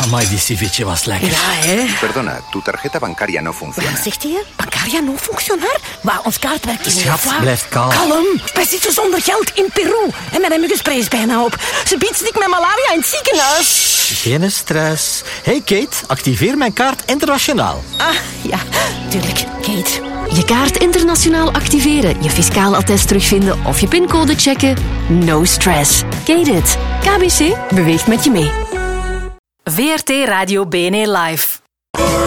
Amai, die ceviche was lekker. Ja, hè? Perdona, tu tarjeta bancaria no funciona. Wat zegt hij? Bancaria non functionaar? Maar ons kaart werkt niet. Schat, blijf kalm. Kalm. Wij zitten zonder geld in Peru. En mijn muggenspray is bijna op. Ze biedt stik met malaria in het ziekenhuis. Geen stress. Hey Kate, activeer mijn kaart internationaal. Ah, ja, tuurlijk. Kate. Je kaart internationaal activeren, je fiscaal attest terugvinden of je pincode checken. No stress. Kate it. KBC beweegt met je mee. VRT Radio BNE Live.